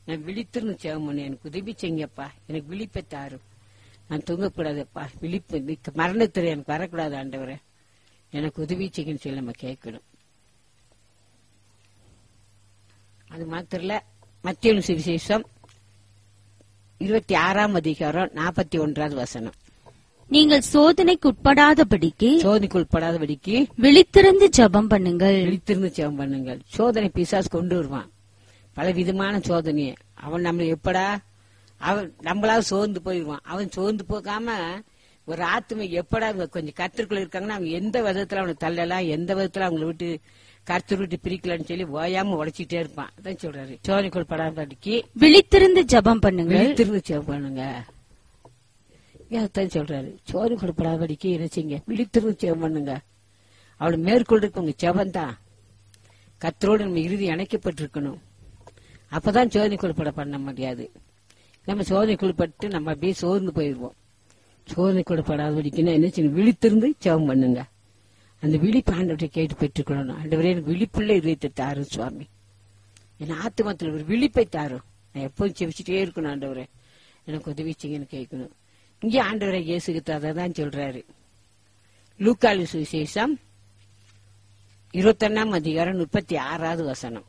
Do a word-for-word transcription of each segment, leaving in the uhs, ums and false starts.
நான் விழித்திருந்து ஜெபம் பண்ண எனக்கு உதவி செய்யுங்கப்பா, எனக்கு விழிப்பை தாரும், நான் தூங்கக்கூடாதுப்பா, விழிப்பு மரணத்துல எனக்கு வரக்கூடாது ஆண்டவரே, எனக்கு உதவி செய்யுன்னு சொல்லி நம்ம கேட்கணும். அது மாத்திரல, மத்தேயு சுவிசேஷம் இருபத்தி ஆறாம் அதிகாரம் நாற்பத்தி ஒன்றாவது வசனம், நீங்கள் சோதனைக்கு உட்படாதபடிக்கு சோதனைக்கு உட்படாதபடிக்கு விழித்திருந்து ஜெபம் பண்ணுங்கள். விழித்திருந்து ஜெபம் பண்ணுங்கள். சோதனை பிசாசு கொண்டு வருவான், பல விதமான சோதனையை. அவன் நம்மளை எப்படா அவன் நம்மளாவது சோர்ந்து போயிடுவான். அவன் சோர்ந்து போகாம ஒரு ஆத்மை எப்படா கொஞ்சம் கத்திற்குள்ள இருக்காங்கன்னா அவங்க எந்த விதத்துல அவனை தள்ளலாம், எந்த விதத்துல அவங்களை விட்டு கருத்து விட்டு பிரிக்கலான்னு சொல்லி ஓயாம உடைச்சிட்டே இருப்பான். அதான் சொல்றாரு, சோதனைக்குள் படாதபடிக்கு விழித்திருந்து ஜெபம் பண்ணுங்கள். விழித்திருந்து ஜெபம் பண்ணுங்க. அதான் சொல்றாரு, சோதனைக்குள் படாதபடிக்கு என்ன செய்யுங்க, விழித்திருந்து ஜெபம் பண்ணுங்க. அவளை மேற்கொள்றதுக்கு உங்க ஜெபம் தான். கத்தரோடு நம்ம இறுதி இணைக்கப்பட்டிருக்கணும். அப்பதான் சோதனைக்குள் பட பண்ண முடியாது. நம்ம சோதனைக்குள் பட்டு நம்ம அப்படியே சோர்ந்து போயிடுவோம். சோதனைக்குள் படாதபடிக்குன்னா என்ன செய்யணும், விழித்திருந்து ஜெபம் பண்ணுங்க. அந்த விழிப்பு ஆண்டவரை கேட்டு பெற்றுக்கொள்ளணும். ஆண்டவரே எனக்கு விழிப்புள்ள இதயத்தை தாரும் சுவாமி, என் ஆத்மத்தில் ஒரு விழிப்பை தாரும், நான் எப்போதும் செவிச்சுட்டே இருக்கணும். ஆண்டவரே எனக்கு உதவி செய்யுன்னு கேட்கணும். இங்கே ஆண்டவரை இயேசுகிட்ட அதை தான் சொல்றாரு. லூக்காலு சுவிசேஷம் இருபத்தி ஒன்னாம் அதிகாரம் முப்பத்தி ஆறாவது வசனம்,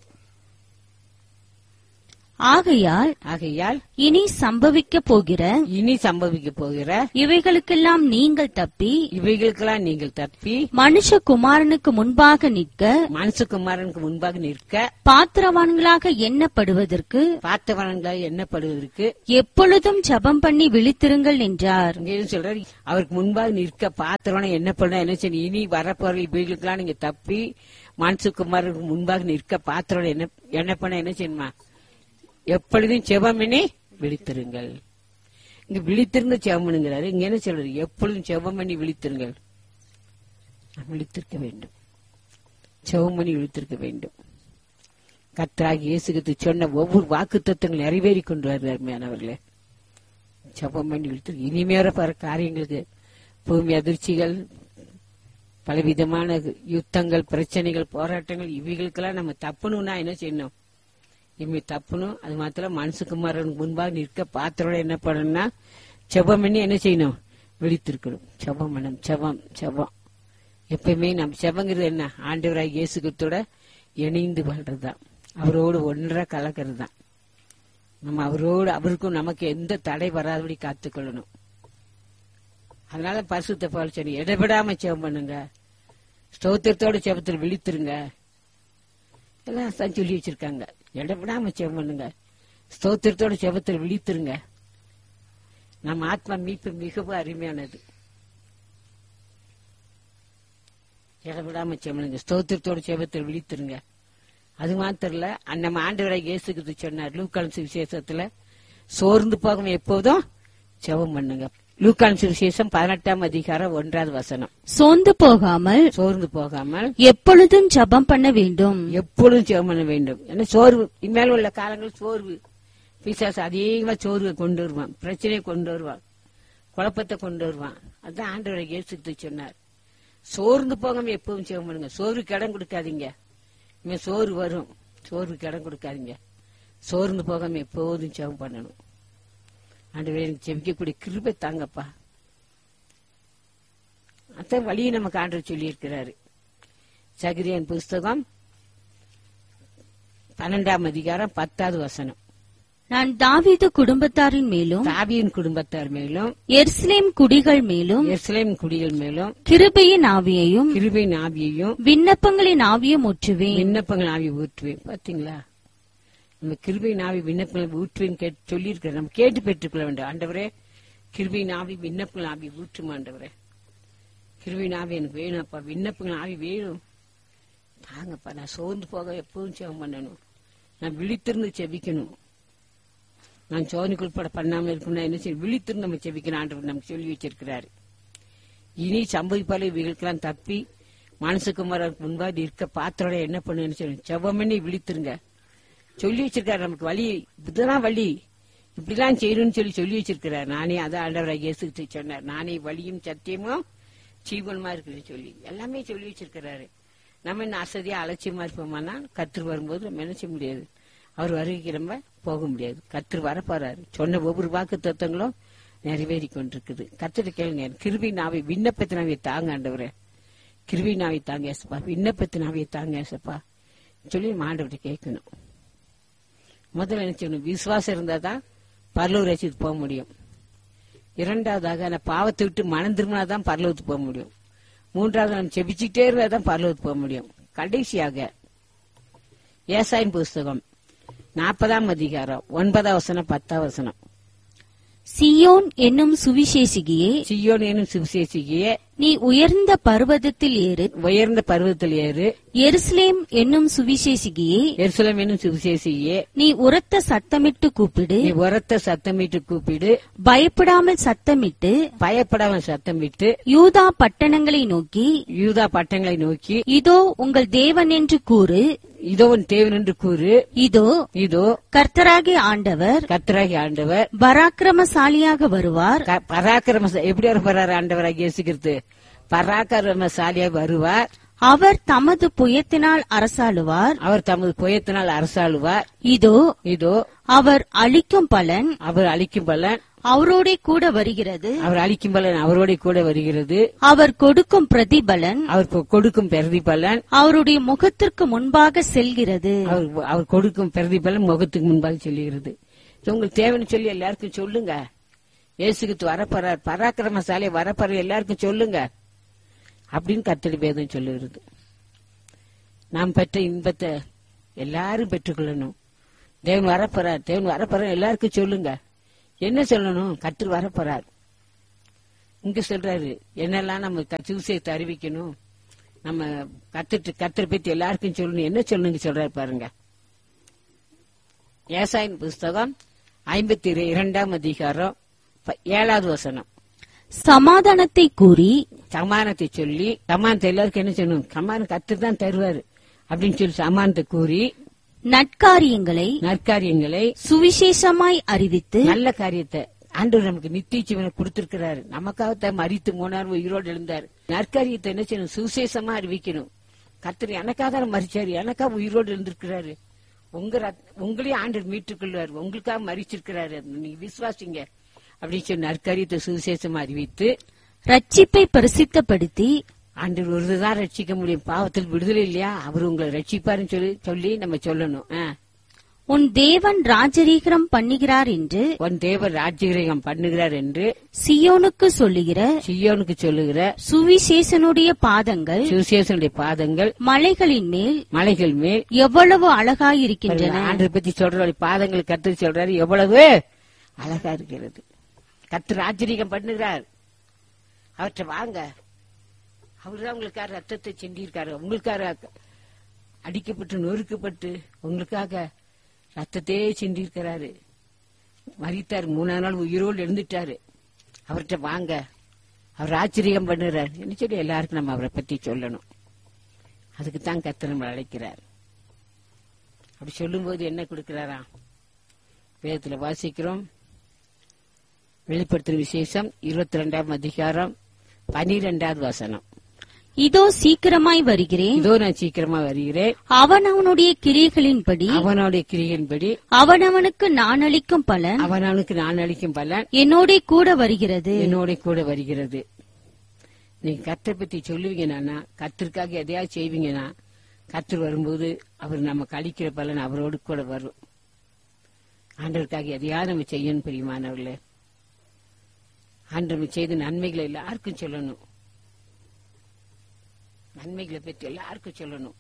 ஆகையால் ஆகையால் இனி சம்பவிக்க போகிற இனி சம்பவிக்க போகிற இவைகளுக்கெல்லாம் நீங்கள் தப்பி இவைகளுக்கெல்லாம் நீங்கள் தப்பி மனுஷகுமாரனுக்கு முன்பாக நிற்க மனுஷகுமாரனுக்கு முன்பாக நிற்க பாத்திரவான்களாக எண்ணப்படுவதற்கு பார்த்தவன்களாக எண்ணப்படுவதற்கு எப்பொழுதும் ஜெபம் பண்ணி விழித்திருங்கள் என்றார். சொல்றாரு, அவருக்கு முன்பாக நிற்க பாத்திரவான எண்ணப்பட என்ன செய்ய, இனி வரப்போற இவைகளுக்கெல்லாம் நீங்க தப்பி மனுஷகுமாரனுக்கு முன்பாக நிற்க பாத்திரம் என்ன எண்ணப்பட என்ன செய்யணுமா, எப்பொழுதும் ஜெபம் பண்ணி விழித்திருங்கள். இங்க விழித்திருந்து ஜெபம் பண்ணுங்கிறாரு. இங்க என்ன சொல்றாரு, எப்பொழுதும் ஜெபம் பண்ணி விழித்திருங்கள். விழித்திருக்க வேண்டும், ஜெபம் பண்ணி விழித்திருக்க வேண்டும். கர்த்தராகிய இயேசு கிறிஸ்து சொன்ன ஒவ்வொரு வாக்கு தத்துவங்கள் நிறைவேறி கொண்டு வருவார்களே. ஜெபம் பண்ணி விழித்திருக்கு. இனிமேற பல காரியங்களுக்கு பூமி அதிர்ச்சிகள், பலவிதமான யுத்தங்கள், பிரச்சனைகள், போராட்டங்கள், இவைகளுக்கெல்லாம் நம்ம தப்பணும்னா என்ன செய்யணும், இனிமே தப்பணும். அது மாத்திரம் மனுஷகுமாரனுக்கு முன்பாக நிற்க பாத்திரோட என்ன பண்ணணும்னா ஜெபம் பண்ணி என்ன செய்யணும், விழித்திருக்கணும். ஜெபம் பண்ணணும், ஜெபம் ஜெபம் எப்பயுமே நம்ம ஜெபங்கிறது என்ன, ஆண்டவராகிய இயேசு கிறிஸ்துவோட இணைந்து வாழ்றதுதான், அவரோடு ஒன்றா கலக்கிறது தான். நம்ம அவரோடு அவருக்கும் நமக்கு எந்த தடை வராதபடி காத்துக்கொள்ளணும். அதனால பரிசுத்த பவுல் சொன்னார், இடைவிடாம ஜெபம் பண்ணுங்க, ஸ்தோத்திரத்தோட ஜெபத்தில் விழித்திருங்க. எல்லாம் தான் சொல்லி வச்சிருக்காங்க. இடைவிடாம ஜெபம் பண்ணுங்க, ஸ்தோத்திரத்தோட ஜெபத்தில் விழித்திருங்க. நம்ம ஆத்மா மீட்பு மிகவும் அருமையானது. இடைவிடாம ஜெபம் பண்ணுங்க, ஸ்தோத்திரத்தோட ஜெபத்தில் விழித்திருங்க. அது மாத்திரம் இல்ல, நம்ம ஆண்டவராகிய இயேசு கிறிஸ்து சொன்னார் லூக்கான் சுவிசேஷத்துல, சோர்ந்து போகாம எப்போதும் ஜெபம் பண்ணுங்க. லூக்கான் சுவிசேஷம் பதினெட்டாம் அதிகாரம் ஒன்றாவது வசனம், சோர்ந்து போகாமல் சோர்ந்து போகாமல் எப்பொழுதும் ஜெபம் பண்ண வேண்டும். எப்பொழுதும் ஜெபம் பண்ண வேண்டும். ஏன்னா சோர்வு இனிமேல் உள்ள காலங்கள் சோர்வு, பிசாசு அதிகமா சோர்வை கொண்டு வருவான், பிரச்சனையை கொண்டு வருவான், குழப்பத்தை கொண்டு வருவான். அதான் ஆண்டவரை இயேசு சொன்னார், சோர்ந்து போகாம எப்பவும் ஜெபம் பண்ணுங்க. சோர்வுக்கு இடம் கொடுக்காதீங்க. இனிமே சோர்வு வரும், சோர்வுக்கு இடம் கொடுக்காதீங்க. சோர்ந்து போகாம எப்போதும் ஜெபம் பண்ணணும். ஆண்டவரே எனக்கு ஜெபிக்கக்கூடிய கிருபை தாங்கப்பா. அதான் வழியை நமக்கு ஆண்டவர் சொல்லி இருக்கிறாரு. சகரியாவின் புஸ்தகம் பன்னெண்டாம் அதிகாரம் பத்தாவது வசனம், நான் தாவீது குடும்பத்தாரின் மேலும் தாவீதின் குடும்பத்தார் மேலும் எருசலேம் குடிகள் மேலும் எருசலேம் குடிகள் மேலும் கிருபையின் ஆவியையும் கிருபையின் ஆவியையும் விண்ணப்பங்களின் ஆவியும் ஊற்றுவேன். விண்ணப்பங்கள் ஆவி ஊற்றுவேன். பாத்தீங்களா, நம்ம கிருபையின் ஆவி விண்ணப்பங்கள் ஊற்றுவேன் கேட்டு சொல்லி இருக்கிற, நம்ம கேட்டு பெற்றுக்கொள்ள வேண்டும். ஆண்டவரே கிருபையின் ஆவி விண்ணப்பங்கள் ஆவி ஊற்றுமா, ஆண்டவரே கிருபையின் ஆவி எனக்கு வேணும்ப்பா, விண்ணப்பங்கள் ஆவி வேணும் தாங்கப்பா. நான் சோர்ந்து போக எப்பவும் ஜெபம் பண்ணணும், நான் விழித்திருந்து செபிக்கணும். நான் சோதனைக்கு உட்பட பண்ணாம இருக்கணும்னா என்ன செய்ய, விழித்திருந்து நம்ம செபிக்கணும். ஆண்டவர் நமக்கு சொல்லி வச்சிருக்கிறாரு. இனி சம்பவிப்பால இவைகளுக்கெல்லாம் தப்பி மனசுக்குமாரருக்கு முன்பாக இருக்க பாத்திரோட என்ன பண்ணுன்னு சொல்லி ஜெபம் பண்ணி விழித்திருங்க சொல்லி வச்சிருக்காரு. நமக்கு வழி, இதுதான் வழி, இப்படிலாம் செய்யணும்னு சொல்லி சொல்லி வச்சிருக்கிறார். நானே அதான் ஆண்டவராகிய இயேசு கிறிஸ்து சொன்னார், நானே வழியும் சத்தியமும் ஜீவனுமா இருக்குன்னு சொல்லி எல்லாமே சொல்லி வச்சிருக்கிறாரு. நம்ம என்ன அசதியா அலட்சியமா இருப்போமானா கற்று வரும்போது நம்ம என்ன செய்ய முடியாது. அவர் வருகைக்கு நம்ம போக முடியாது. கர்த்தர் வரப்போறாரு. சொன்ன ஒவ்வொரு வாக்கு தத்துவங்களும் நிறைவேறி கொண்டிருக்குது. கர்த்தர் கேளுங்க, கிருபை நாவை விண்ணப்பத்தினாவே தாங்க ஆண்டவரே, கிருபை நாவை தாங்க ஏசப்பா, விண்ணப்பத்தினாவே தாங்க ஏசப்பா சொல்லி ஆண்டவரை கேட்கணும். முதல்ல என்ன செய்யணும்? விசுவாசம் இருந்தாதான் பரலோக ராஜ்யத்துக்கு போக முடியும். இரண்டாவதாக நான் பாவத்தை விட்டு மனம் திரும்பினாதான் பரலோகத்துக்கு போக முடியும். மூன்றாவது நான் செபிச்சுட்டே இருந்தாதான் பரலோகத்துக்கு போக முடியும். கடைசியாக ஏசாயின் புஸ்தகம் நாற்பதாம் அதிகாரம் ஒன்பதாம் வசனம் பத்தாம் வசனம். சியோன் என்னும் சுவிசேஷிகியே, சியோன் என்னும் சுவிசேஷிகியே, நீ உயர்ந்த பர்வதத்தில் ஏறு, உயர்ந்த பர்வதத்தில் ஏறு. எருசலேம் என்னும் சுவிசேஷிகியே, எருசலேம் என்னும் சுவிசேஷிகியே, நீ உரத்த சத்தமிட்டு கூப்பிடு, நீ உரத்த சத்தமிட்டு கூப்பிடு. பயப்படாமல் சத்தமிட்டு, பயப்படாமல் சத்தமிட்டு யூதா பட்டணங்களை நோக்கி, யூதா பட்டணங்களை நோக்கி, இதோ உங்கள் தேவன் என்று கூறு, இதோ உன் தேவன் என்று கூறு. இதோ இதோ கர்த்தராகிய ஆண்டவர், கர்த்தராகிய ஆண்டவர் பராக்கிரமசாலியாக வருவார். க- பராக்கிரம எப்படி வருவார்? ஆண்டவராக இயேசுகிறது பராக்கிரமசாலியாக வருவார். அவர் தமது புயத்தினால் அரசாளுவார். அவர் தமது புயத்தினால் அரசாளுவார். இதோ இதோ அவர் அளிக்கும் பலன் அவர் அளிக்கும் பலன், அவரோட கூட வருகிறது. அவர் அளிக்கும் பலன் அவரோட கூட வருகிறது. அவர் கொடுக்கும் பிரதிபலன் அவர் கொ- கொடுக்கும் பிரதிபலன் அவருடைய முகத்திற்கு முன்பாக செல்கிறது. அவர் அவர் கொடுக்கும் பிரதிபலன் முகத்துக்கு முன்பாக சொல்லுகிறது. இது உங்களுக்கு தேவைன்னு சொல்லி எல்லாருக்கும் சொல்லுங்க. இயேசுக்கு வரப்போறார், பராக்கிரமசாலை வரப்போற எல்லாருக்கும் சொல்லுங்க அப்படின்னு கர்த்தருடைய வேதம் சொல்லுகிறது. நாம் பெற்ற இன்பத்தை எல்லாரும் பெற்றுக்கொள்ளணும். தேவன் வரப்போறார், தேவன் வரப்போறார் எல்லாருக்கும் சொல்லுங்க. என்ன சொல்லணும்? கர்த்தர் வரப்போறார். இங்க சொல்றாரு என்னெல்லாம் நம்ம சுவிசேஷத்தை அறிவிக்கணும், நம்ம கத்துட்டு கர்த்தரை பத்தி எல்லாருக்கும் சொல்லணும். என்ன சொல்லணுங்க சொல்றாரு பாருங்க. ஏசாயின் புஸ்தகம் ஐம்பத்தி இரண்டாம் அதிகாரம் ப- ஏழாவது வசனம். சமாதானத்தை கூறி சமானத்தை சொல்லி, சமானத்தை எல்லாருக்கும் என்ன சொல்லணும்? சமானம் கர்த்தர் தான் தருவாரு அப்படின்னு சொல்லி சமானத்தை கூறி, நற்காரியங்களை நற்காரியங்களை சுவிசேஷமாய் அறிவித்து, நல்ல காரியத்தை ஆண்டவர் நமக்கு நித்திய ஜீவனை கொடுத்திருக்கிறாரு. நமக்காக மரித்து மூணார் உயிரோடு எழுந்தார். நற்காரியத்தை என்ன செய்யணும்? சுவிசேஷமா அறிவிக்கணும். கர்த்தர் எனக்காக மரிச்சாரு, எனக்காக உயிரோடு எழுந்திருக்கிறாரு. உங்க ரத்- உங்களையும் ஆண்டவர் மீட்டுக் கொள்வார், உங்களுக்காக மரிச்சிருக்கிறாரு. நீங்க விசுவாசிங்க அப்படின்னு சொல்லி நற்காரியத்தை சுவிசேஷமா அறிவித்து, ரட்சிப்பை பிரசித்தப்படுத்தி, ஆண்டவர் ஒருதான் ரட்சிக்க முடியும். பாவத்தில் விடுதலை இல்லையா, அவர் உங்களை ரட்சிப்பாருன்னு சொல்லி சொல்லி நம்ம சொல்லணும். ஆ. உன் தேவன் ராஜரீகரம் பண்ணுகிறார் என்று உன் தேவர் ராஜ்யகிரகம் பண்ணுகிறார் என்று சியோனுக்கு சொல்லுகிற சியோனுக்கு சொல்லுகிற சுவிசேஷனுடைய பாதங்கள் சுவிசேஷனுடைய பாதங்கள் மலைகளின் மேல் மலைகள் மேல் எவ்வளவு அழகாயிருக்கின்றன. ஆண்டவர் பத்தி சொல்ற பாதங்கள் கர்த்தர் சொல்றாரு, எவ்வளவு அழகா இருக்கிறது. கர்த்தர் ராஜ்யகிரகம் பண்ணுகிறார். அவற்றை வாங்க. அவர்தான் உங்களுக்காக ரத்தத்தை சிந்தியிருக்காரு, உங்களுக்காக அடிக்கப்பட்டு நொறுக்கப்பட்டு உங்களுக்காக ரத்தத்தையே சிந்திருக்கிறாரு. மரித்தார், மூணாம் நாள் உயிரோடு எழுந்துட்டாரு. அவர்கிட்ட வாங்க, அவர் ஆச்சரியம் பண்ணுறார் என்ன சொல்லி எல்லாருக்கும் நம்ம அவரை பத்தி சொல்லணும். அதுக்குத்தான் கர்த்தர் நம்ம அழைக்கிறார். அப்படி சொல்லும் போது என்ன கொடுக்கிறாரா? வேதத்துல வாசிக்கிறோம். வெளிப்படுத்தும் விசேஷம் இருபத்தி ரெண்டாம் அதிகாரம் பனிரெண்டாவது வசனம். இதோ சீக்கிரமாய் வருகிறேன், இதோ நான் சீக்கிரமா வருகிறேன், அவனவனுடைய கிரியைகளின்படி அவனுடைய கிரியையின்படி அவனவனுக்கு நான் அளிக்கும் பலன் அவனுக்கு நான் அளிக்கும் பலன் என்னோட கூட வருகிறது. என்னோட கூட வருகிறது. நீங்க கர்த்தரை பத்தி சொல்லுவீங்கன்னா, கர்த்தருக்காக எதையாவது செய்வீங்கன்னா, கர்த்தர் வரும்போது அவர் நமக்கு அளிக்கிற பலன் அவரோடு கூட வரும். ஆண்டவருக்காக எதையாவது நம்ம செய்யணும். பிரியமானவர்களே, ஆண்டவர் செய்த நன்மைகளை எல்லாருக்கும் சொல்லணும். நன்மைகளை பற்றி எல்லாருக்கும் சொல்லணும்.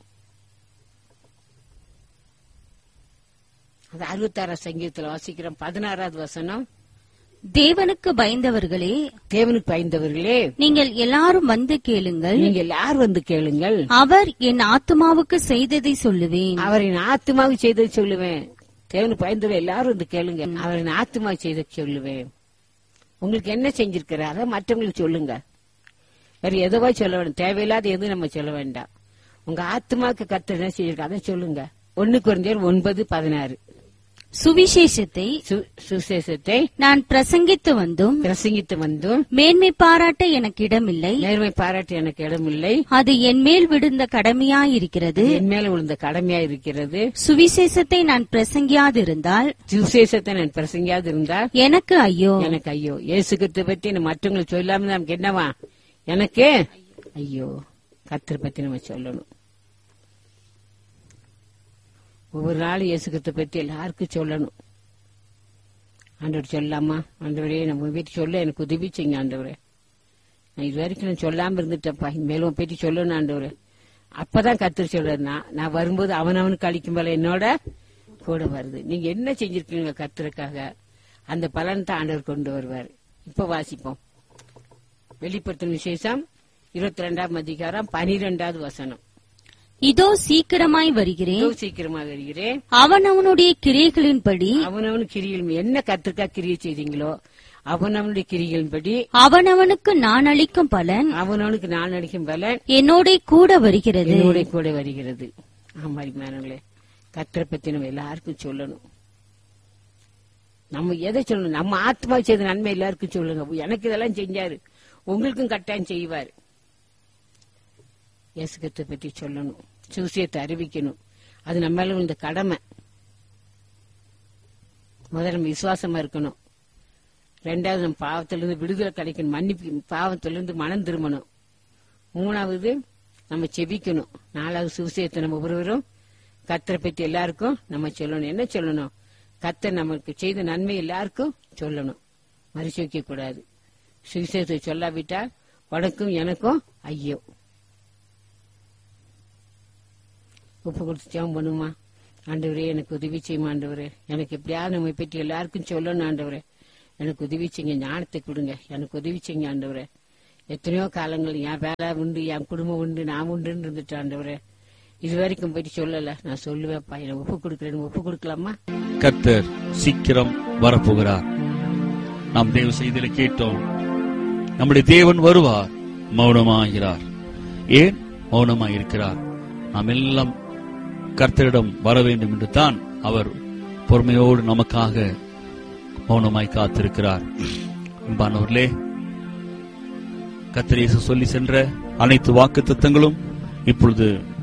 அது அறுபத்தாறாம் சங்கீதத்தில் வாசிக்கிறோம். பதினாறாவது வசனம். தேவனுக்கு பயந்தவர்களே, தேவனுக்கு பயந்தவர்களே, நீங்கள் எல்லாரும் வந்து கேளுங்கள், நீங்க எல்லாரும் வந்து கேளுங்கள், அவர் என் ஆத்துமாவுக்கு செய்ததை சொல்லுவேன். அவரின் ஆத்துமாவுக்கு செய்ததை சொல்லுவேன். தேவனுக்கு பயந்தவர்கள் எல்லாரும் வந்து கேளுங்க, அவரின் ஆத்துமாவுக்கு செய்ததை சொல்லுவேன். உங்களுக்கு என்ன செஞ்சிருக்கிறாரோ மற்றவங்களுக்கு சொல்லுங்க. வேற எதுவா சொல்ல வேண்டாம். தேவையில்லாத எதுவும் நம்ம சொல்ல வேண்டாம். உங்க ஆத்மாவுக்கு கர்த்தர் என்ன செஞ்சிருக்க அதை சொல்லுங்க. ஒன்னு குறைந்தர் ஒன்பது பதினாறு. சுவிசேஷத்தை சு- சுசேஷத்தை நான் பிரசங்கித்து வந்தும் பிரசங்கித்து வந்தும் மேன்மை பாராட்ட எனக்கு இடமில்லை. நேர்மை பாராட்ட எனக்கு இடமில்லை. அது என் மேல் விழுந்த கடமையாயிருக்கிறது. என் மேல விழுந்த கடமையா இருக்கிறது. சுவிசேஷத்தை நான் பிரசங்கியாதிருந்தால் சுசேஷத்தை நான் பிரசங்கியாது இருந்தால் எனக்கு ஐயோ. எனக்கு ஐயோ. இயேசு கிறிஸ்துவை பத்தி நம்ம மற்றவங்களுக்கு சொல்லாம நமக்கு என்னவா? எனக்கு ஐயோ. கர்த்தரை பத்தி நம்ம சொல்லணும். ஒவ்வொரு நாளும் இயேசு கிறிஸ்துவை பத்தி எல்லாருக்கும் சொல்லணும். ஆண்டவர் சொல்லாமா? ஆண்டவரே நம்ம வீட்டு சொல்ல எனக்கு உதவி செய்யுங்க ஆண்டவரே. நான் இது வரைக்கும் நான் சொல்லாம இருந்துட்டேன்ப்பா, இனிமேலும் உன் பத்தி சொல்லணும் ஆண்டவரே. அப்பதான் கர்த்தர் சொல்றாரு, நான் நான் வரும்போது அவனவனுக்கு அளிக்கும் போல என்னோட கூட வருது. நீங்க என்ன செஞ்சிருக்கீங்க கர்த்தருக்காக, அந்த பலன் தான் ஆண்டவர் கொண்டு வருவார். இப்ப வாசிப்போம். வெளிப்படுத்தும் விசேஷம் இருபத்தி ரெண்டாம் அதிகாரம் பனிரெண்டாவது வசனம். இதோ சீக்கிரமாய் வருகிறேன். இதோ சீக்கிரமாக வருகிறேன். அவனவனுடைய கிரியைகளின்படி அவனவனு கிரிகள் என்ன கர்த்தருக்கா கிரியை செய்தீங்களோ அவனவனுடைய கிரிகளின்படி அவனவனுக்கு நான் அளிக்கும் பலன் அவனவனுக்கு நான் அளிக்கும் பலன் என்னோட கூட வருகிறது. என்னோட கூட வருகிறது. ஆமா மேனங்களே, கர்த்தரை பத்தி நம்ம எல்லாருக்கும் சொல்லணும். நம்ம எதை சொல்லணும்? நம்ம ஆத்மா செய்த நன்மை எல்லாருக்கும் சொல்லுங்க. எனக்கு இதெல்லாம் செஞ்சாரு, உங்களுக்கும் கட்டாயம் செய்வார். இயேசு கிறிஸ்துவை பற்றி சொல்லணும், சுவிசேஷத்தை அறிவிக்கணும். அது நம்ம மேல இந்த கடமை. முதல்ல நம்ம விசுவாசமா இருக்கணும். ரெண்டாவது நம்ம பாவத்திலிருந்து விடுதலை கிடைக்கணும், மன்னிப்பு, பாவத்திலிருந்து மனம் திரும்பணும். மூணாவது நம்ம செபிக்கணும். நாலாவது சுவிசேஷத்தை நம்ம ஒருவரும் கர்த்தரை பற்றி எல்லாருக்கும் நம்ம சொல்லணும். என்ன சொல்லணும்? கர்த்தர் நமக்கு செய்த நன்மை எல்லாருக்கும் சொல்லணும். மறைச்சு வைக்க கூடாது. சுவிசேஷத்தை சொல்லாவிட்டால் உனக்கும் எனக்கும் ஐயோ. உப்பு கொடுத்து ஜெபம் பண்ணுமா? ஆண்டவரே எனக்கு உதவி செய்யுமா ஆண்டவரே. எனக்கு எப்படியாவது நம்ம பற்றி எல்லாருக்கும் சொல்லணும் ஆண்டவரே. எனக்கு உதவி செய்யுங்க, ஞானத்தை கொடுங்க, எனக்கு உதவி செய்யுங்க ஆண்டவரே. எத்தனையோ காலங்கள் என் வேலை உண்டு, என் குடும்பம் உண்டு, நான் உண்டுன்னு இருந்துட்டு ஆண்டவரே. இது வரைக்கும் போயிட்டு சொல்லல. நான் சொல்லுவேன்ப்பா, எனக்கு ஒப்பு கொடுக்கறேன். ஒப்பு கொடுக்கலாமா? கர்த்தர் சீக்கிரம் வரப்போகிறார். நாம் தேவ செய்தியில கேட்டோம், நம்முடைய தேவன் வருவார், மௌனமாகிறார். ஏன் மௌனமாயிருக்கிறார்? நாம் எல்லாம் கர்த்தரிடம் வர வேண்டும் என்று தான் அவர் பொறுமையோடு நமக்காக மௌனமாய் காத்திருக்கிறார். அன்பானவர்களே, கர்த்தர் இயேசு சொல்லி சென்ற அனைத்து வாக்குத்தத்தங்களும் இப்பொழுது